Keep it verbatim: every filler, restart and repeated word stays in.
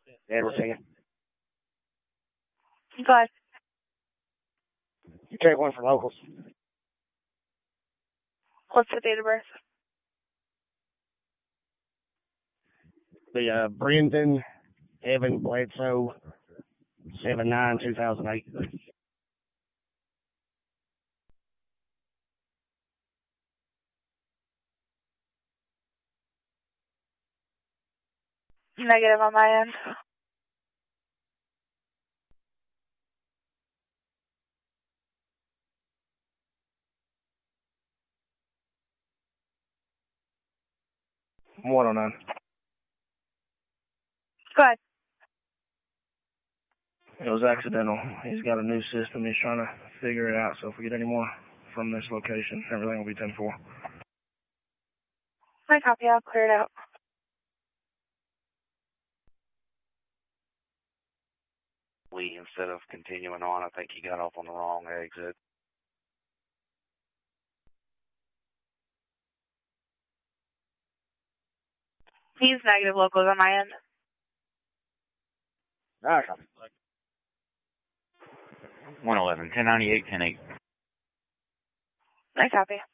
Edward singing. Go ahead. You take one for locals. What's the date of birth? The uh, Brendan Evan Bledsoe, seven nine two thousand eight. Negative on my end. one oh nine. Go ahead. It was accidental. He's got a new system. He's trying to figure it out. So if we get any more from this location, everything will be ten four. My copy. I'll clear it out. We, instead of continuing on, I think he got off on the wrong exit. He's negative locals on my end. All right. one eleven, ten ninety-eight, ten eight. My copy.